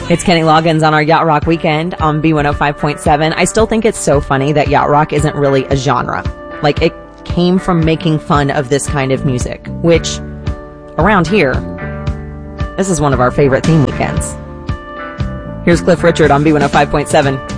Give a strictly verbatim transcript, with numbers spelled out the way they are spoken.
It's Kenny Loggins on our Yacht Rock weekend on B one oh five point seven. I still think it's so funny that Yacht Rock isn't really a genre. Like, it came from making fun of this kind of music, which, around here, this is one of our favorite theme weekends. Here's Cliff Richard on B one oh five point seven.